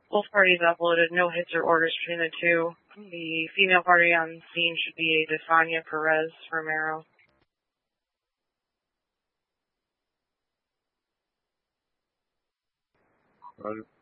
Both parties uploaded no hits or orders between the two. The female party on scene should be a Desanya Perez Romero. Roger.